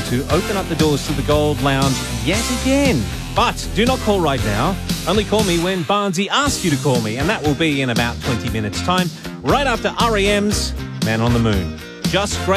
to open up the doors to the Gold Lounge yet again. But do not call right now. Only call me when Barnsey asks you to call me, and that will be in about 20 minutes' time, right after R.E.M's Man on the Moon. Just great.